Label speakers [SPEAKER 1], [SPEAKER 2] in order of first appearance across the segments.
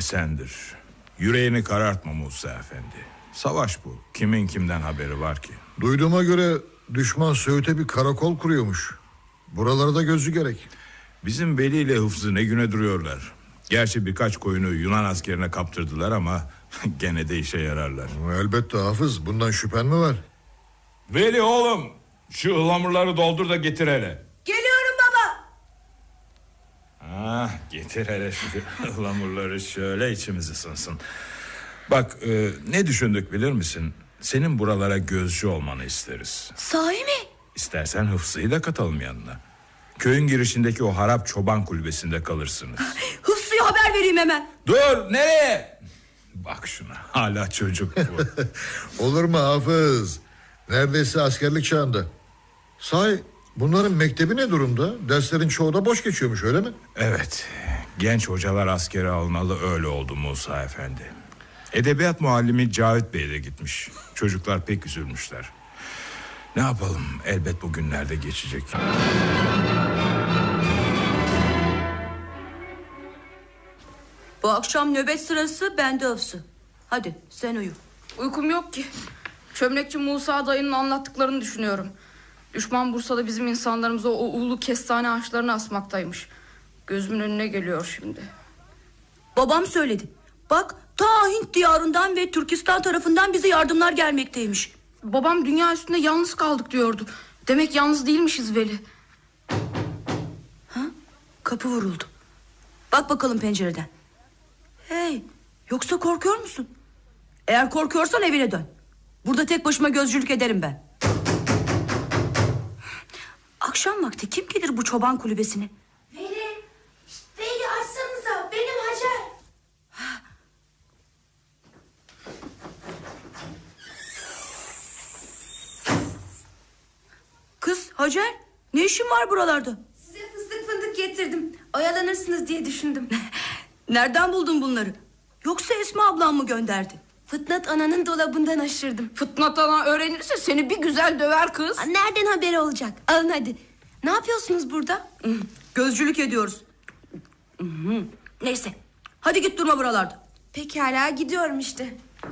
[SPEAKER 1] sendir. Yüreğini karartma Musa Efendi. Savaş bu. Kimin kimden haberi var ki?
[SPEAKER 2] Duyduğuma göre düşman Söğüt'e bir karakol kuruyormuş. Buralarda gözü gerek.
[SPEAKER 1] Bizim Veli ile Hıfzı ne güne duruyorlar. Gerçi birkaç koyunu Yunan askerine kaptırdılar ama gene de işe yararlar.
[SPEAKER 2] Elbette Hafız, bundan şüphen mi var?
[SPEAKER 1] Veli oğlum, şu ıhlamurları doldur da getir hele.
[SPEAKER 3] Geliyorum baba.
[SPEAKER 1] Getir hele şu ıhlamurları, şöyle içimiz ısınsın. Bak ne düşündük bilir misin? Senin buralara gözcü olmanı isteriz.
[SPEAKER 3] Sahi mi?
[SPEAKER 1] İstersen Hıfzı'yı da katalım yanına. Köyün girişindeki o harap çoban kulübesinde kalırsınız.
[SPEAKER 3] Hıfzı'ya haber vereyim hemen.
[SPEAKER 1] Dur, nereye? Bak şuna, hala çocuk bu.
[SPEAKER 2] Olur mu Hafız? Neredeyse askerlik çağında. Sahi bunların mektebi ne durumda? Derslerin çoğu da boş geçiyormuş, öyle mi?
[SPEAKER 1] Evet, genç hocalar askere alınalı öyle oldu Musa Efendi. Edebiyat muallimi Cavit Bey de gitmiş. Çocuklar pek üzülmüşler. Ne yapalım, elbet bugünlerde geçecek.
[SPEAKER 3] Bu akşam nöbet sırası bende Hıfzı. Hadi sen uyu.
[SPEAKER 4] Uykum yok ki. Çömlekçi Musa dayının anlattıklarını düşünüyorum. Düşman Bursa'da bizim insanlarımıza o ulu kestane ağaçlarını asmaktaymış. Gözümün önüne geliyor şimdi.
[SPEAKER 3] Babam söyledi. Bak ta Hint diyarından ve Türkistan tarafından bize yardımlar gelmekteymiş.
[SPEAKER 4] Babam dünya üstünde yalnız kaldık diyordu. Demek yalnız değilmişiz Veli.
[SPEAKER 3] Kapı vuruldu. Bak bakalım pencereden. Hey, yoksa korkuyor musun? Eğer korkuyorsan evine dön. Burada tek başıma gözcülük ederim ben. Akşam vakti kim gelir bu çoban kulübesine?
[SPEAKER 5] Veli açsanıza, benim Hacer.
[SPEAKER 3] Kız Hacer, ne işin var buralarda?
[SPEAKER 5] Size fıstık fındık getirdim. Oyalanırsınız diye düşündüm.
[SPEAKER 3] Nereden buldun bunları? Yoksa Esma ablam mı gönderdi?
[SPEAKER 5] Fıtnat ananın dolabından aşırdım.
[SPEAKER 4] Fıtnat ana öğrenirse seni bir güzel döver kız.
[SPEAKER 5] Nereden haberi olacak? Alın hadi. Ne yapıyorsunuz burada?
[SPEAKER 3] Gözcülük ediyoruz. Neyse, hadi git durma buralarda.
[SPEAKER 5] Pekala, gidiyorum işte.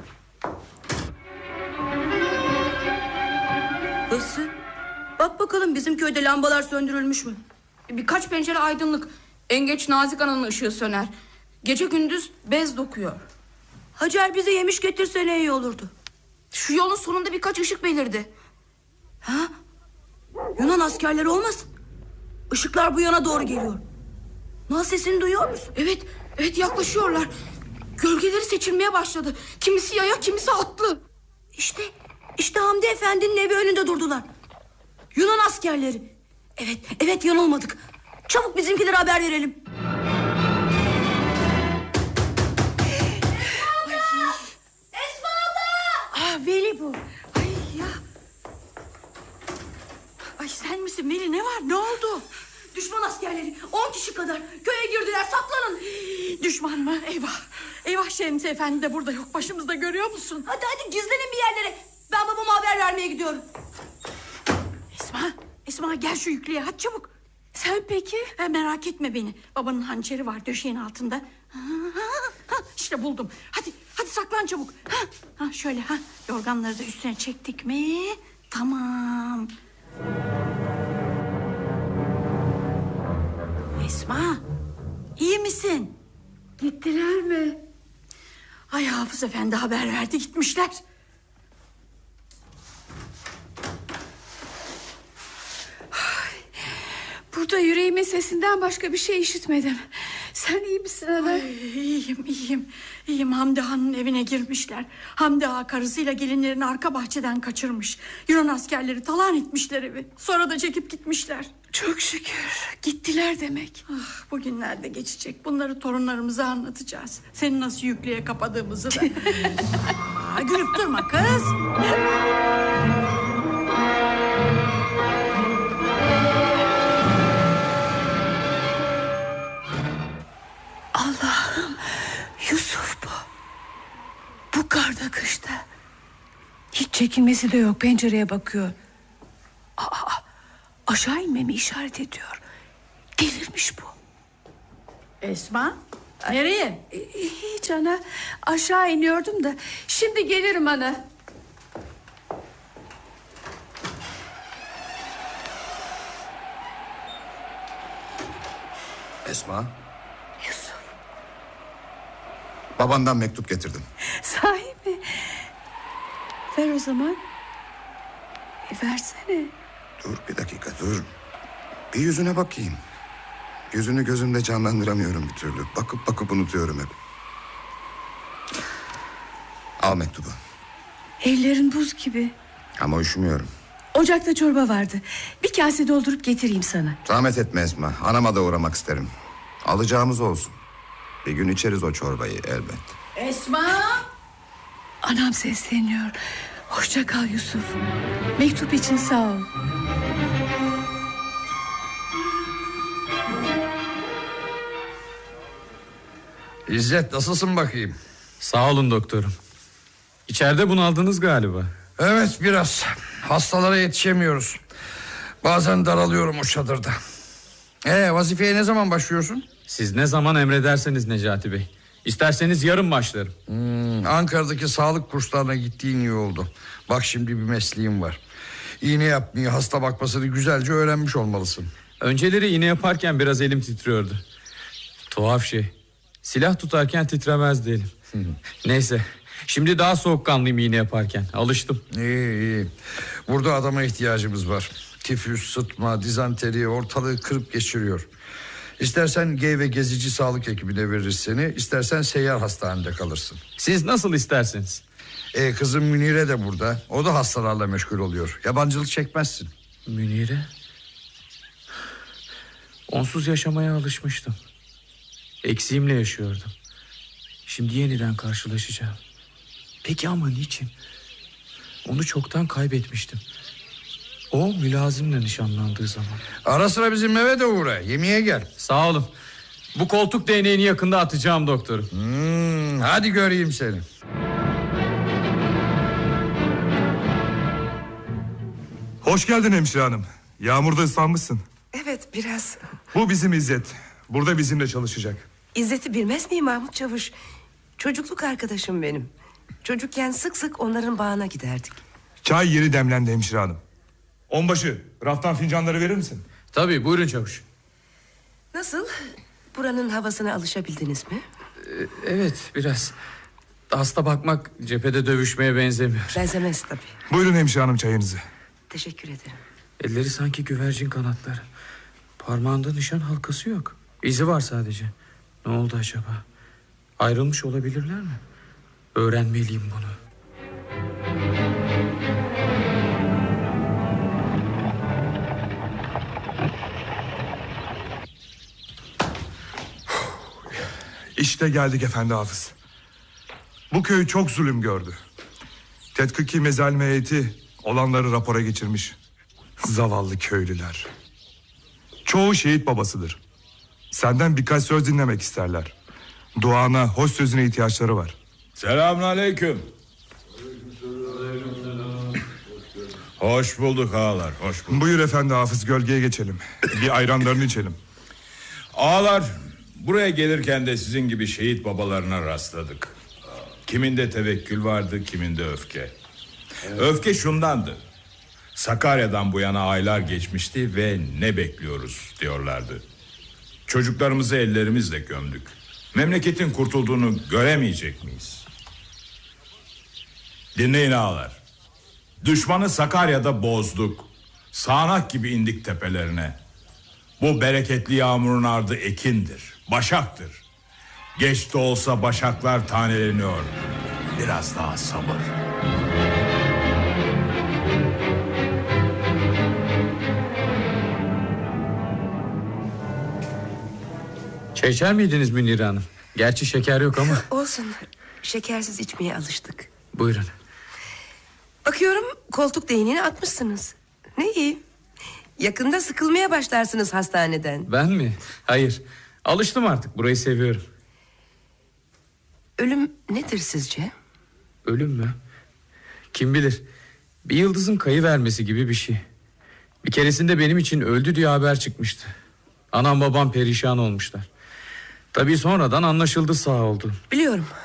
[SPEAKER 3] Hısı, bak bakalım bizim köyde lambalar söndürülmüş mü?
[SPEAKER 4] Birkaç pencere aydınlık. En geç Nazik ananın ışığı söner. Gece gündüz bez dokuyor.
[SPEAKER 3] Hacer bize yemiş getirse ne iyi olurdu.
[SPEAKER 4] Şu yolun sonunda birkaç ışık belirdi.
[SPEAKER 3] Yunan askerleri olmasın? Işıklar bu yana doğru geliyor. Nal sesini duyuyor musun?
[SPEAKER 4] Evet yaklaşıyorlar. Gölgeleri seçilmeye başladı. Kimisi yaya, kimisi atlı.
[SPEAKER 3] İşte Hamdi Efendi'nin evi önünde durdular. Yunan askerleri. Evet yanılmadık. Çabuk bizimkilere haber verelim.
[SPEAKER 5] Esma abla!
[SPEAKER 6] Veli bu. Ay sen misin Veli, ne var, ne oldu?
[SPEAKER 3] Düşman askerleri 10 kişi kadar köye girdiler, saklanın.
[SPEAKER 6] Düşman mı? Eyvah Şemsi Efendi de burada yok başımızda, görüyor musun?
[SPEAKER 3] Hadi gizlenin bir yerlere. Ben babama haber vermeye gidiyorum.
[SPEAKER 6] Esma gel şu yüklüğe, hadi çabuk. Sen peki? Merak etme beni, babanın hançeri var döşeğin altında. İşte buldum. Hadi saklan çabuk. Şöyle yorganları da üstüne çektik mi? Tamam. Esma, iyi misin?
[SPEAKER 5] Gittiler mi?
[SPEAKER 6] Ay Hafız Efendi haber verdi, gitmişler.
[SPEAKER 5] Burada yüreğimin sesinden başka bir şey işitmedim. Sen iyi misin ana?
[SPEAKER 6] İyiyim. Hamdi Ağa'nın evine girmişler. Hamdi Ağa karısıyla gelinlerini arka bahçeden kaçırmış. Yunan askerleri talan etmişler evi. Sonra da çekip gitmişler.
[SPEAKER 5] Çok şükür gittiler demek.
[SPEAKER 6] Bugünlerde geçecek. Bunları torunlarımıza anlatacağız. Seni nasıl yüklüğe kapadığımızı da. Gülüp durma kız.
[SPEAKER 3] Allah'ım, Yusuf bu. Bu karda kışta. Hiç çekinmesi de yok, pencereye bakıyor. Aşağı inmemi işaret ediyor. Delirmiş bu.
[SPEAKER 6] Esma, Nereye?
[SPEAKER 5] Hiç ana, aşağı iniyordum da. Şimdi gelirim ana.
[SPEAKER 7] Esma,
[SPEAKER 5] Yusuf,
[SPEAKER 7] babandan mektup getirdim.
[SPEAKER 5] sahi mi? Ver o zaman. Versene.
[SPEAKER 7] Dur bir dakika, dur. Bir yüzüne bakayım. Yüzünü gözümde canlandıramıyorum bir türlü. Bakıp bakıp unutuyorum hep. Al mektubu.
[SPEAKER 5] Ellerin buz gibi.
[SPEAKER 7] Ama üşümüyorum.
[SPEAKER 5] Ocakta çorba vardı. Bir kase doldurup getireyim sana.
[SPEAKER 7] Zahmet etme Esma. Anama da uğramak isterim. Alacağımız olsun. Bir gün içeriz o çorbayı elbet.
[SPEAKER 6] Esma.
[SPEAKER 5] Anam sesleniyor. Hoşça kal Yusuf. Mektup için sağ ol.
[SPEAKER 8] İzzet, nasılsın bakayım?
[SPEAKER 9] Sağ olun doktorum. İçeride bunaldınız galiba.
[SPEAKER 8] Evet, biraz. Hastalara yetişemiyoruz. Bazen daralıyorum o çadırda. Vazifeye ne zaman başlıyorsun?
[SPEAKER 9] Siz ne zaman emrederseniz Necati Bey. İsterseniz yarın başlarım.
[SPEAKER 8] Ankara'daki sağlık kurslarına gittiğin iyi oldu. Bak, şimdi bir mesleğim var. İğne yapmayı, hasta bakmasını güzelce öğrenmiş olmalısın.
[SPEAKER 9] Önceleri iğne yaparken biraz elim titriyordu. Tuhaf şey. Silah tutarken titremezdi elim. Neyse. Şimdi daha soğukkanlıyım iğne yaparken. Alıştım.
[SPEAKER 8] İyi. Burada adama ihtiyacımız var. Tifüs, sıtma, dizanteri ortalığı kırıp geçiriyor. İstersen gey ve gezici sağlık ekibine veririz seni. İstersen seyyar hastanede kalırsın.
[SPEAKER 9] Siz nasıl isterseniz.
[SPEAKER 8] Kızım Münire de burada. O da hastalarla meşgul oluyor. Yabancılık çekmezsin.
[SPEAKER 9] Münire? Onsuz yaşamaya alışmıştım. Eksiğimle yaşıyordum. Şimdi yeniden karşılaşacağım. Peki ama niçin? Onu çoktan kaybetmiştim. O mülazimle nişanlandığı zaman.
[SPEAKER 8] Ara sıra bizim eve de uğra. Yemeğe gel.
[SPEAKER 9] Sağ olun. Bu koltuk değneğini yakında atacağım doktorum.
[SPEAKER 8] Hadi göreyim seni.
[SPEAKER 1] Hoş geldin hemşire hanım. Yağmurda ıslanmışsın.
[SPEAKER 10] Evet, biraz.
[SPEAKER 1] Bu bizim İzzet. Burada bizimle çalışacak.
[SPEAKER 10] İzzet'i bilmez miyim Mahmut Çavuş? Çocukluk arkadaşım benim. Çocukken sık sık onların bağına giderdik.
[SPEAKER 1] Çay yeri demlendi hemşire hanım. Onbaşı, raftan fincanları verir misin?
[SPEAKER 9] Tabii, buyurun çavuş.
[SPEAKER 10] Nasıl? Buranın havasına alışabildiniz mi?
[SPEAKER 9] Evet, biraz. Hasta bakmak cephede dövüşmeye benzemiyor.
[SPEAKER 10] Benzemez tabii.
[SPEAKER 1] Buyurun hemşire hanım, çayınızı.
[SPEAKER 10] Teşekkür ederim.
[SPEAKER 9] Elleri sanki güvercin kanatları. Parmağında nişan halkası yok. İzi var sadece. Ne oldu acaba? Ayrılmış olabilirler mi? Öğrenmeliyim bunu.
[SPEAKER 1] İşte geldik efendi hafız. Bu köy çok zulüm gördü. Tetkiki mezalme heyeti olanları rapora geçirmiş. Zavallı köylüler. Çoğu şehit babasıdır. Senden birkaç söz dinlemek isterler. Duana, hoş sözüne ihtiyaçları var.
[SPEAKER 11] Selamünaleyküm. Hoş bulduk ağalar, hoş bulduk.
[SPEAKER 1] Buyur efendi hafız, gölgeye geçelim. Bir ayranlarını içelim.
[SPEAKER 11] Ağalar, buraya gelirken de sizin gibi şehit babalarına rastladık. Kiminde tevekkül vardı, kiminde öfke. Öfke şundandı. Sakarya'dan bu yana aylar geçmişti ve ne bekliyoruz diyorlardı. Çocuklarımızı ellerimizle gömdük. Memleketin kurtulduğunu göremeyecek miyiz? Dinleyin ağalar. Düşmanı Sakarya'da bozduk. Sağanak gibi indik tepelerine. Bu bereketli yağmurun ardı ekindir, başaktır. Geç de olsa başaklar taneleniyor. Biraz daha sabır.
[SPEAKER 9] Çay içer miydiniz Münire Hanım? Gerçi şeker yok ama.
[SPEAKER 10] Olsun, şekersiz içmeye alıştık.
[SPEAKER 9] Buyurun.
[SPEAKER 10] Bakıyorum koltuk değneğini atmışsınız. Ne iyi. Yakında sıkılmaya başlarsınız hastaneden.
[SPEAKER 9] Ben mi? Hayır. Alıştım artık, burayı seviyorum.
[SPEAKER 10] Ölüm nedir sizce?
[SPEAKER 9] Ölüm mü? Kim bilir. Bir yıldızın kayıvermesi gibi bir şey. Bir keresinde benim için öldü diye haber çıkmıştı. Anam babam perişan olmuşlar. Tabii sonradan anlaşıldı sağ oldu.
[SPEAKER 10] Biliyorum.